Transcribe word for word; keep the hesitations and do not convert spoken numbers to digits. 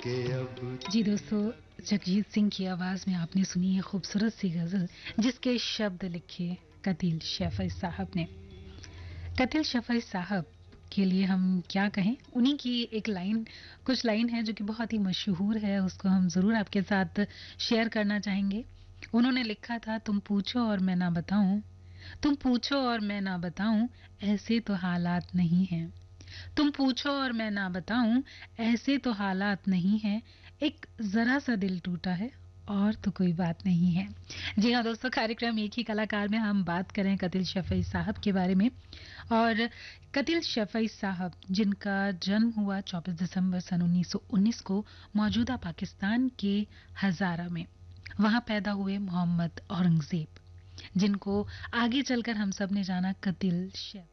के अब। जी दोस्तों, जगजीत सिंह की आवाज में आपने सुनी है खूबसूरत सी गजल जिसके शब्द लिखे कतील शफई साहब ने। कतील शफई साहब के लिए हम क्या कहें, उन्हीं की एक लाइन, कुछ लाइन है जो कि बहुत ही मशहूर है, उसको हम जरूर आपके साथ शेयर करना चाहेंगे। उन्होंने लिखा था, तुम पूछो और मैं ना बताऊं, तुम पूछो और मैं ना बताऊं, ऐसे तो हालात नहीं हैं। तुम पूछो और मैं ना बताऊं, ऐसे तो हालात नहीं हैं। एक जरा सा दिल टूटा है और तो कोई बात नहीं है। जी हाँ दोस्तों, कार्यक्रम एक ही कलाकार में हम बात करें कतील शफई साहब के बारे में। और कतील शफई साहब जिनका जन्म हुआ चौबीस दिसंबर सन उन्नीस सौ उन्नीस को मौजूदा पाकिस्तान के हजारा में। वहां पैदा हुए मोहम्मद औरंगजेब, जिनको आगे चलकर हम सब ने जाना कतील शफई।